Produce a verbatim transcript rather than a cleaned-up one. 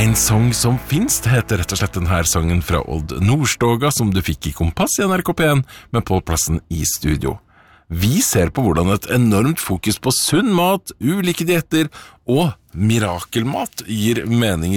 En sang som finst heter rett og slett denne sangen fra Odd Nordstoga som du fikk i Kompass i N R K P en med Pål Plassen i studio. Vi ser på hvordan et enormt fokus på sunn mat, ulike dietter og mirakelmat gir mening